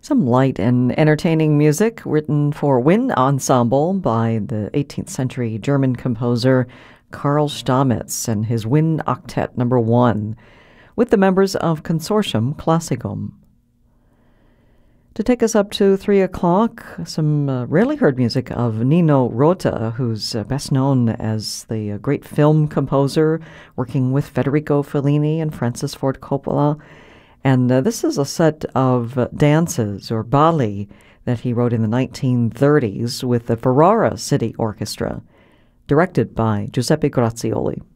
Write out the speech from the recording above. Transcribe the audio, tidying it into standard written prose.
Some light and entertaining music written for wind ensemble by the 18th century German composer Karl Stamitz and his Wind Octet No. 1 with the members of Consortium Classicum. To take us up to 3 o'clock, some rarely heard music of Nino Rota, who's best known as the great film composer working with Federico Fellini and Francis Ford Coppola. And this is a set of dances, or balli, that he wrote in the 1930s with the Ferrara City Orchestra, directed by Giuseppe Grazioli.